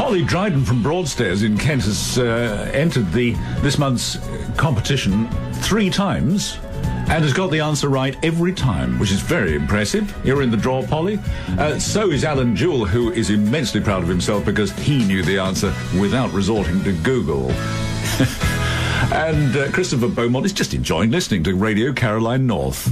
Polly Dryden from Broadstairs in Kent has entered this month's competition 3 times and has got the answer right every time, which is very impressive. You're in the draw, Polly. So is Alan Jewell, who is immensely proud of himself because he knew the answer without resorting to Google. And Christopher Beaumont is just enjoying listening to Radio Caroline North.